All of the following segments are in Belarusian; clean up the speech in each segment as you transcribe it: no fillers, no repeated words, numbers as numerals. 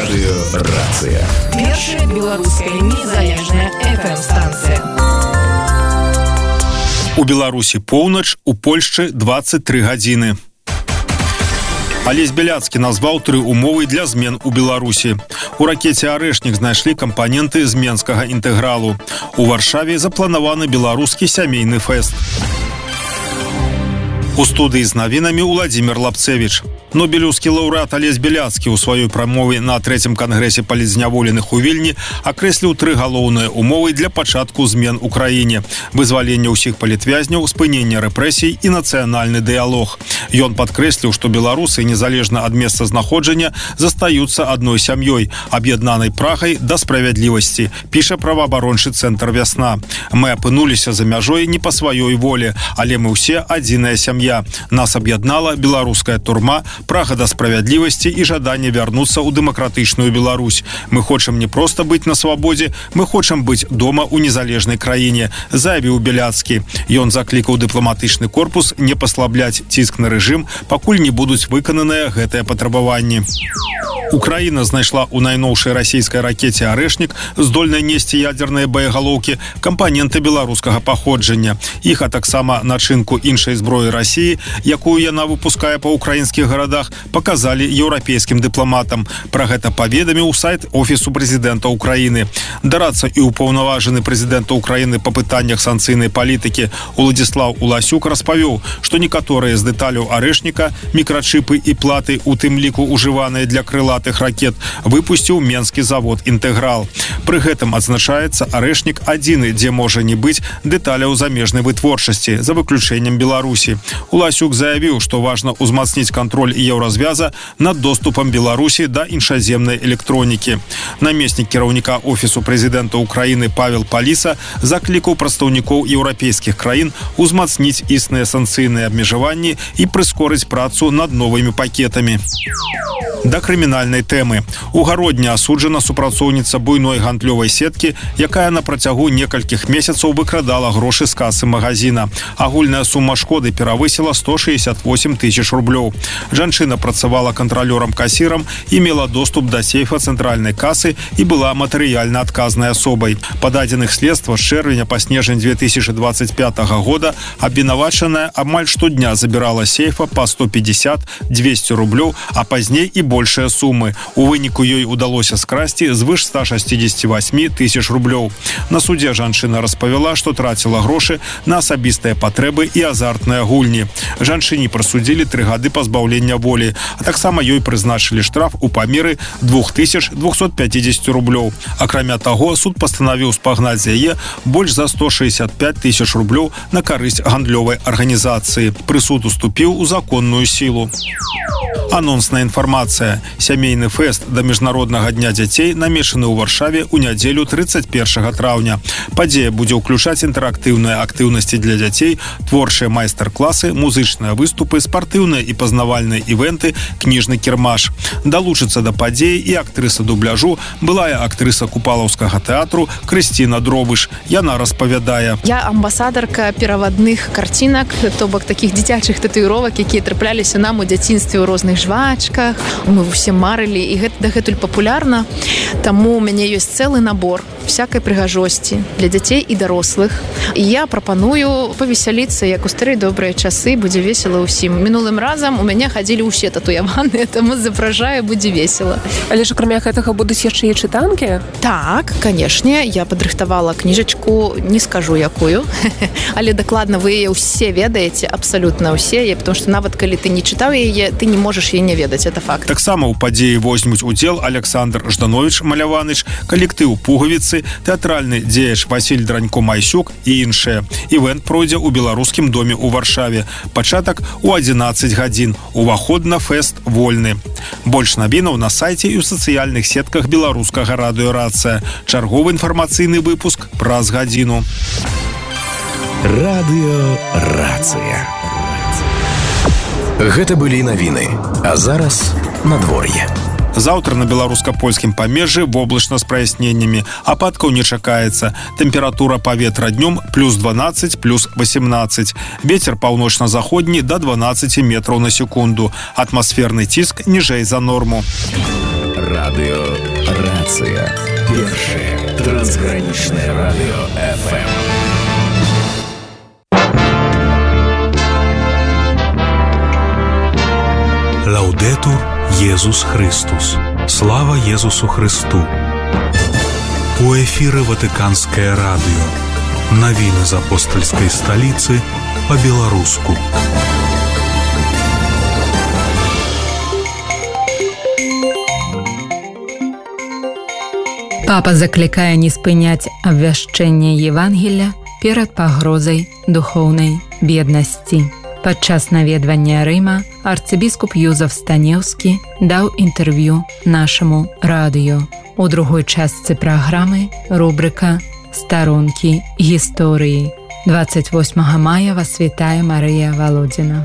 Радыёрацыя. Першая беларуская незалежная FM-станцыя. У Беларусі поўнач, у Польшчы 23 гадзіны. Алесь Беляцкі назваў 3 умовы для змен у Беларусі. У ракете «Арэшнік» знайшлі кампаненты з менскага інтэгралу. У Варшаве запланаваны беларускі сямейны фэст. У студыі з навінамі Уладзімир Лапцевіч. Нобелеўскі лаўрэат Алесь Беляцкі ў сваёй прамове на 3-м кангрэсе палітзняволеных у Вільні акрэсліў 3 галоўныя умовы для пачатку змен у краіне: вызваленне ўсіх палітвязняў, спыненне рэпрэсій і нацыянальны дыялог. Ён падкрэсліў, што беларусы, незалежна ад месца знаходжання, застаюцца адной сям'ёй, аб'яднанай прагай да справядлівасці, піша праваабарончы цэнтр «Вясна». Мы апынуліся за мяжой не па сваёй волі, але мы ўсе адзіная сям'я. Нас аб'яднала беларуская турма, прага да справядлівасці і жаданне вярнуцца ў дэмакратычную Беларусь. Мы хочам не проста быць на свабодзе, мы хочам быць дома ў незалежнай краіне, заявіў Беляцкі. Ён заклікаў дыпламатычны корпус не паслабляць ціск на рэжым, пакуль не будуць выкананыя гэтыя патрабаванні. Украіна знайшла ў найноўшай расійскай ракете «Арэшнік», здольнай несці ядзерныя боегалоўкі, кампаненты беларускага паходжання. Іх, а таксама начынку іншай зброі Расіі, якую яна выпускае па ўкраінскіх гарадах, паказалі еўрапейскім дыпламатам. Пра гэта паведаміў сайт Офісу прэзідэнта Украіны. Дарацца і ўпаўнаважаны прэзідэнта Украіны па пытаннях санкцыйнай палітыкі Уладзіслаў Уласюк распавёў, што некаторыя з дэталяў «Арэшніка», мікрачыпы і платы, у тым ліку ўжываныя для крылатых ракет, выпусціў менскі завод «Інтэграл». Пры гэтым адзначаецца, «Арэшнік» адзіны, дзе можа не быць дэталяў замежнай вытворчасці, за выключэннем Беларусі. Уласюк заявіў, што важна ўзмацніць кантроль еўразвяза над доступам Беларусі да іншаземнай электронікі. Намеснік кіраўніка Офісу прэзідэнта Украіны Павел Паліса заклікаў прадстаўнікоў еўрапейскіх краін узмацніць існыя санкцыйныя абмежаванні і прыскорыць працу над новымі пакетамі. Да крымінальнай тэмы. У Гародні асуджана супрацоўніца буйной гандлёвай сеткі, якая на працягу некалькіх месяцаў выкрадала грошы з касы магазина. Агульная сума шкоды перавысіла 168 тысяч рублёў. Жанчына працавала кантралёрам-касірам і мела доступ да сейфа цэнтральнай касы і была матэрыяльна адказнай асобай. Па дадзеных следства з чэрвеня па снежань 2025 года абвінавачаная амаль штодня забірала сейфа па 150-200 рублёў, а пазней і большыя сумы. У выніку ёй удалося скрасці звыш 168 тысяч рублёў. На судзе жанчына распавяла, што траціла грошы на асабістыя патрэбы і азартныя гульні. Жанчыне прысудзілі 3 гады пазбаўлення волі, а таксама ёй прызначылі штраф у памеры 2250 рублёў. Акрамя таго, суд пастанавіў спагнаць з яе больш за 165 тысяч рублёў на карысць гандлёвай арганізацыі. Прысуд уступіў у законную сілу. Анонсная інфармацыя. Сямейны фэст да міжнароднага дня дзяцей намешаны ў Варшаве ў нядзелю 31 траўня. Падзея будзе ўключаць інтэрактыўныя актыўнасці для дзяцей, творчыя майстар-класы, музычныя выступы, спартыўныя і пазнавальныя івенты, кніжны кірмаш. Далучыцца да падзеі і актрыса дубляжу, былая актрыса Купалаўскага тэатру Крысціна Дробыш. Яна распавядае. Я амбасадарка перавадных карцінак, то бок такіх дзіцячых татуіровак, якія трапляліся нам у дзяцінстве ў розных жвачках. Мы ўсе марылі, і гэта дагэтуль папулярна. Таму у мяне ёсць цэлы набор всякай прыгажосці для дзяцей і дарослых. І я прапаную павесяліцца, як у старыя добрыя часы, будзе весела ўсім. Мінулым разам у мяне хадзілі ўсе татуяваныя, таму запражаю, будзе весела. Але ж акрамя гэтага будуць яшчэ і чытанкі? Так, канешне, я падрыхтавала кніжачку, не скажу якую, але дакладна вы яе ўсе ведаеце, абсалютна ўсе, потому што нават калі ты не чытаў яе, ты не можаш яе не ведаць, это факт. Таксама ў падзеі возьмуць удзел Александр Жданович Маляваныч, калектыў «Пугавіцы», тэатральны дзеяч Васіль Дранько-Майсюк і іншыя. Івент пройдзе ў беларускім доме ў Варшаве. Пачатак у 11 гадзін. Уваход на фэст вольны. Больш навінаў на сайце і ў сацыяльных сетках беларускага радыёрацыя. Чарговы інфармацыйны выпуск праз гадзіну. Радыёрацыя. Гэта былі навіны. А зараз надвор'е. Заўтра на беларуска-польскім памежжы воблачна з праясненнямі. Ападкаў не чакаецца. Тэмпература паветра днём плюс 12, плюс 18. Вецер паўночна-заходні да 12 метраў на секунду. Атмасферны ціск ніжэй за норму. Радыё «Рацыя». Першае трансгранічнае радыё FM. Лаўдэтур Езус Христус. Слава Езусу Христу. У эфіры Ватыканскае радыё. Навіны з апостальскай сталіцы па-беларуску. Папа заклікае не спыняць абвяшчэнне Евангелля перад пагрозай духоўнай беднасці. Падчас наведвання Рыма арцыбіскуп Юзаф Станеўскі даў інтэрв'ю нашаму радыё. У другой частцы праграмы рубрыка «Старонкі гісторыі». 28 мая вас вітае Марыя Валодзіна.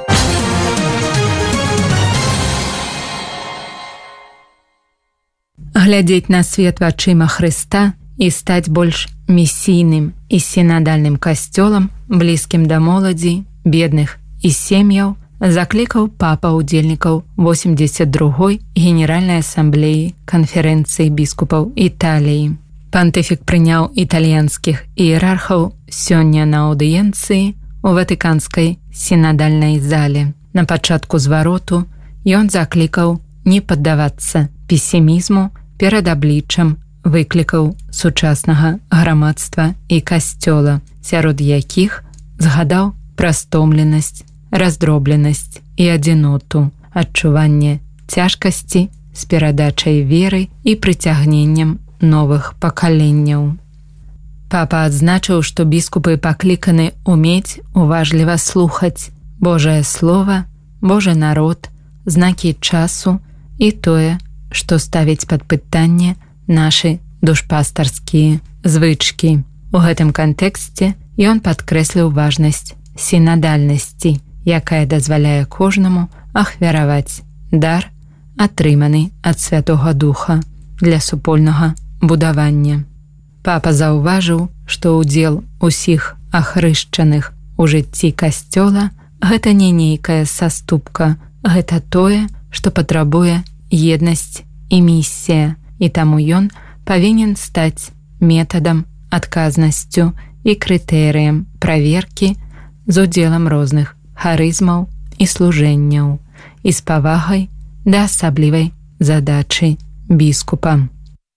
Глядзець на свет вачыма Хрыста і стаць больш місійным і сінадальным касцёлам, блізкім да моладзі, бедных і сем'яў, заклікаў папа удзельнікаў 82-й Генеральнай асамблеі канферэнцыі біскупаў Італіі. Пантыфік прыняў італьянскіх іерархаў сёння на аўдыенцыі у Ватыканскай сінадальнай зале. На пачатку звароту ён заклікаў не паддавацца песімізму перад абліччам выклікаў сучаснага грамадства і касцёла, сярод якіх згадаў пра стомленасць, раздробленасць і адзіноту, адчуванне цяжкасці з перадачай веры і прыцягненнем новых пакаленняў. Папа адзначыў, што біскупы пакліканы умець уважліва слухаць Божае Слова, Божы народ, знакі часу і тое, што ставіць пад пытанне нашы душпастарскія звычкі. У гэтым кантэксце ён падкрэсліў важнасць сінадальнасці, якая дазваляе кожнаму ахвяраваць дар, атрыманы ад Святога Духа для супольнага будавання. Папа заўважыў, што ўдзел усіх ахрышчаных у жыцці касцёла гэта не нейкая саступка, гэта тое, што патрабуе еднасць і місія, і таму ён павінен стаць метадам, адказнасцю і крытэрыем праверкі з удзелам розных харызмаў і служэнняў і з павагай да асаблівай задачы біскупа.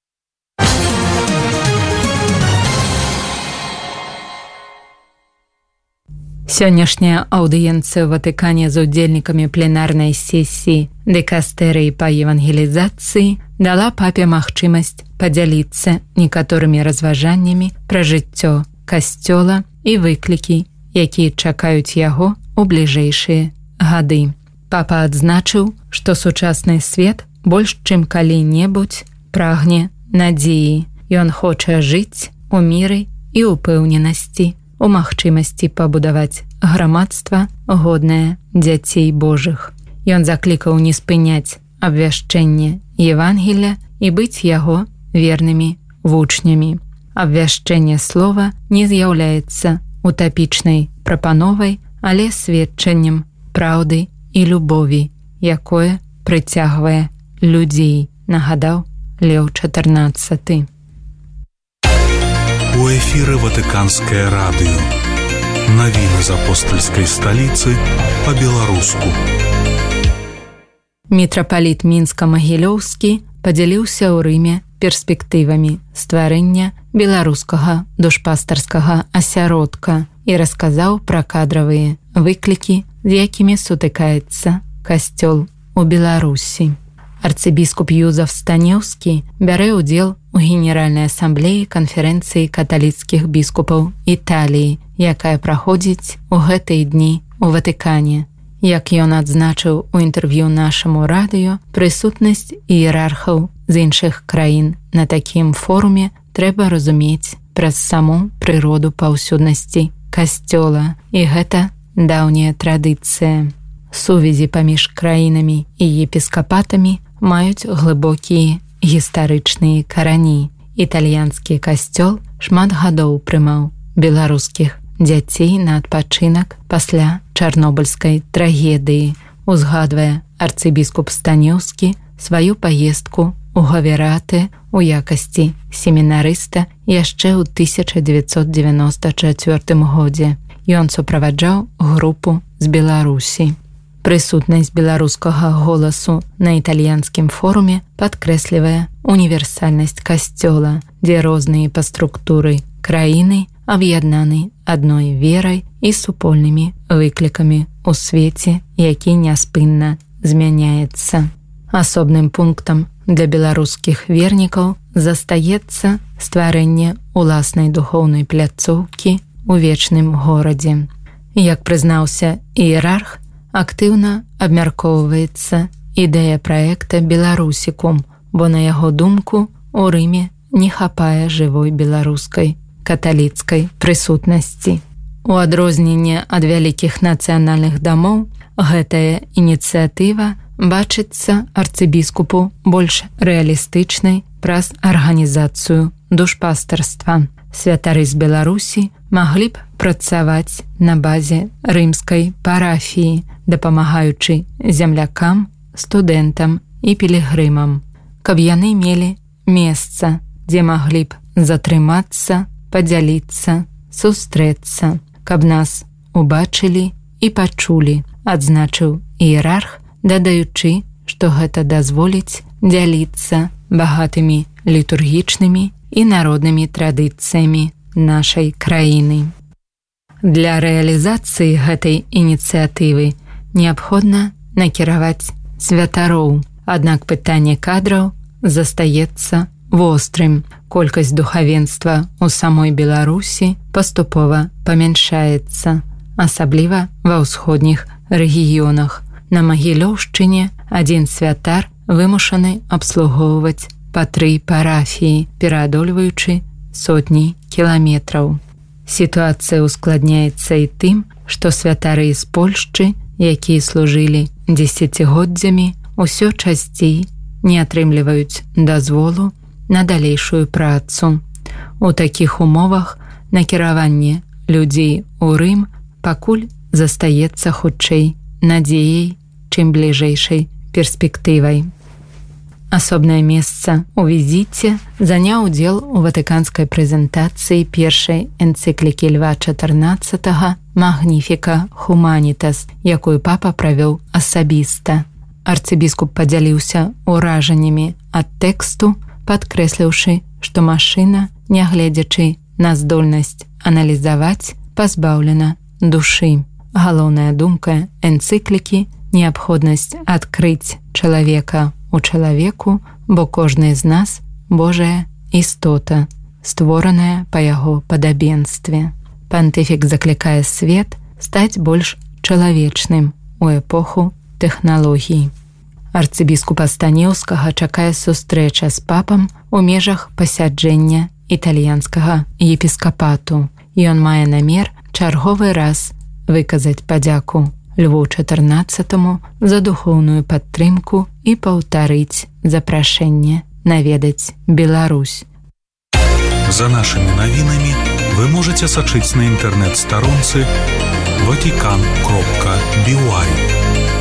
Сённяшняя аўдыенцыя ў Ватыкане з удзельнікамі пленарнай сесіі дыкастэрыі па евангелізацыі дала папе магчымасць падзяліцца некаторымі разважаннямі пра жыццё касцёла і выклікі, якія чакаюць яго ў бліжэйшыя гады. Папа адзначыў, што сучасны свет больш чым калі-небудзь прагне надзеі. Ён хоча жыць у міры і ўпэўненасці, у магчымасці пабудаваць грамадства, годнае дзяцей Божых. Ён заклікаў не спыняць абвяшчэнне Евангелля і быць яго вернымі вучнямі. Абвяшчэнне слова не з'яўляецца утапічнай прапановай, але сведчаннем праўды і любові, якое прыцягвае людзей, нагадаў Леў XIV. У эфіры Ватыканскае радыё. Навіны з апостальскай сталіцы па-беларуску. Мітрапаліт Мінска-Магілёўскі падзяліўся ў Рыме перспектывамі стварэння беларускага душпастарскага асяродка і расказаў пра кадравыя выклікі, з якімі сутыкаецца касцёл у Беларусі. Арцыбіскуп Юзаф Станеўскі бярэ ўдзел у Генеральнай асамблеі канферэнцыі каталіцкіх біскупаў Італіі, якая праходзіць у гэтыя дні у Ватыкане. Як ён адзначыў у інтэрв'ю нашаму радыё, прысутнасць іерархаў з іншых краін на такім форуме трэба разумець праз саму прыроду паўсюднасці касцёла, і гэта даўняя традыцыя. Сувязі паміж краінамі і епіскапатамі маюць глыбокія гістарычныя карані. Італьянскі касцёл шмат гадоў прымаў беларускіх дзяцей на адпачынак пасля чарнобыльскай трагедыі, узгадвае арцыбіскуп Станеўскі сваю паездку у Гавераты у якасці семінарыста яшчэ ў 1994 годзе. Ён суправаджаў групу з Беларусі. Прысутнасць беларускага голасу на італьянскім форуме падкрэслівае універсальнасць касцёла, дзе розныя па структуры краіны аб'яднаны адной верай і супольнымі выклікамі ў свеце, які няспынна змяняецца. Асобным пунктам для беларускіх вернікаў застаецца стварэнне уласнай духоўнай пляцоўкі ў вечным горадзе. Як прызнаўся іерарх, актыўна абмяркоўваецца ідэя праекта «Беларусікум», бо на яго думку у Рыме не хапае жывой беларускай каталіцкай прысутнасці. У адрозненне ад вялікіх нацыянальных дамоў, гэтая ініцыятыва бачыцца арцыбіскупу больш рэалістычнай праз арганізацыю душпастарства. Святары з Беларусі маглі б працаваць на базе рымскай парафіі, дапамагаючы землякам, студэнтам і пілігрымам, каб яны мелі месца, дзе маглі б затрымацца, падзяліцца, сустрэцца, каб нас убачылі і пачулі, адзначыў іерарх, дадаючы, што гэта дазволіць дзяліцца багатымі літургічнымі і народнымі традыцыямі нашай краіны. Для рэалізацыі гэтай ініцыятывы неабходна накіраваць святароў, аднак пытанне кадраў застаецца вострым. Колькасць духавенства ў самой Беларусі паступова памяншаецца, асабліва ва ўсходніх рэгіёнах. На Магілёўшчыне адзін святар вымушаны абслугоўваць па 3 парафіі, пераадольваючы сотні кіламетраў. Сітуацыя ускладняецца і тым, што святары з Польшчы, якія служылі дзесяцігоддзямі, усё часцей не атрымліваюць дазволу на далейшую працу. У такіх умовах накіраванне людзей у Рым пакуль застаецца хутчэй надзеяй, чым бліжэйшай перспектывай. Асобнае месца ў візіце заняў удзел у ватыканскай прэзентацыі першай энцыклікі Льва XIV «Magnificat Humanitas», якую папа правёў асабіста. Арцыбіскуп падзяліўся ўражаннямі ад тэксту, падкрэсліўшы, што машына, нягледзячы на здольнасць аналізаваць, пазбаўлена душы. Галоўная думка энцыклікі – неабходнасць адкрыць чалавека у чалавеку, бо кожны з нас – Божая істота, створаная па яго падабенстве. Пантыфік заклікае свет стаць больш чалавечным у эпоху тэхналогій. Арцыбіскупа Станеўскага чакае сустрэча з папам у межах пасяджэння італьянскага епіскапату. Ён мае намер чарговы раз выказаць падзяку Льву XIV за духоўную падтрымку і паўтарыць запрашэнне наведаць Беларусь. За нашымі навінамі вы можаце сачыць на інтэрнэт-старонцы vatican.by.